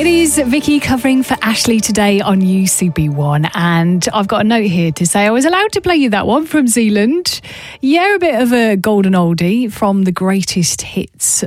It is Vicky covering for Ashley today on UCB1, and I've got a note here to say I was allowed to play you that one from Zealand. Yeah, a bit of a golden oldie from the greatest hits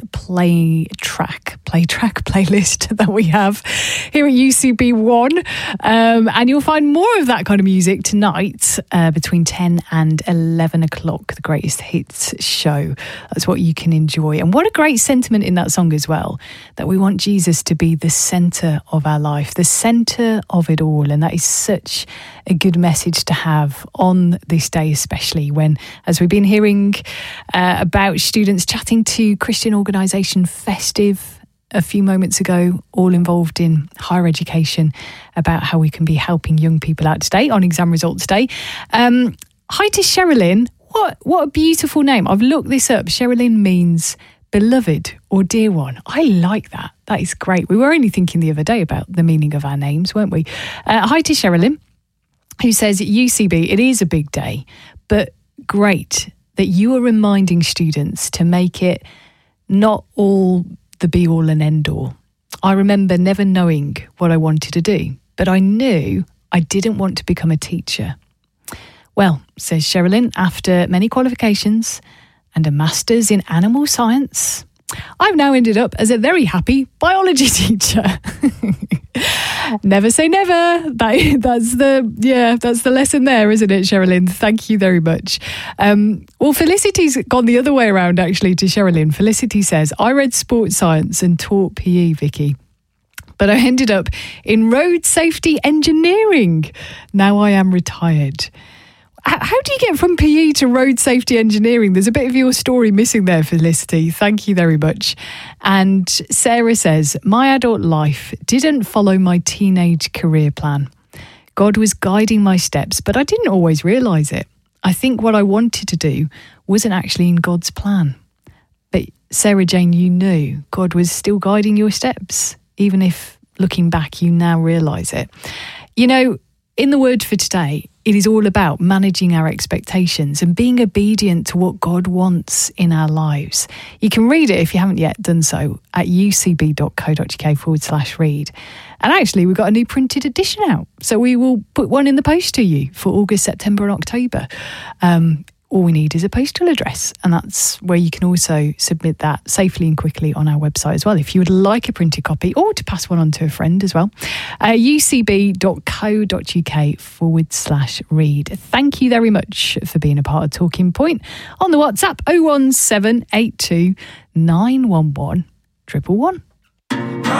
playlist that we have here at UCB1. And you'll find more of that kind of music tonight between 10 and 11 o'clock, the greatest hits show. That's what you can enjoy. And what a great sentiment in that song as well, that we want Jesus to be the centre of our life, the centre of it all. And that is such a good message to have on this day, especially when, as we've been hearing about students chatting to Christian organisation Festive a few moments ago, all involved in higher education, about how we can be helping young people out today on exam results day. Hi to Sherilyn. What a beautiful name. I've looked this up. Sherilyn means beloved or dear one. I like that. That is great. We were only thinking the other day about the meaning of our names, weren't we? Hi to Sherilyn, who says, at UCB, it is a big day, but great that you are reminding students to make it not all the be all and end all. I remember never knowing what I wanted to do, but I knew I didn't want to become a teacher. Well, says Sherilyn, after many qualifications and a master's in animal science, I've now ended up as a very happy biology teacher. Never say never. That's the lesson there, isn't it, Sherilyn? Thank you very much. Well, Felicity's gone the other way around, actually, to Sherilyn. Felicity says, I read sports science and taught PE, Vicky, but I ended up in road safety engineering. Now I am retired. How do you get from PE to road safety engineering? There's a bit of your story missing there, Felicity. Thank you very much. And Sarah says, my adult life didn't follow my teenage career plan. God was guiding my steps, but I didn't always realise it. I think what I wanted to do wasn't actually in God's plan. But Sarah Jane, you knew God was still guiding your steps, even if looking back, you now realise it. You know, in the word for today, it is all about managing our expectations and being obedient to what God wants in our lives. You can read it if you haven't yet done so at ucb.co.uk/read. And actually, we've got a new printed edition out. So we will put one in the post to you for August, September and October. All we need is a postal address, and that's where you can also submit that safely and quickly on our website as well, if you would like a printed copy or to pass one on to a friend as well. ucb.co.uk/read. Thank you very much for being a part of Talking Point on the WhatsApp 01782 911 111.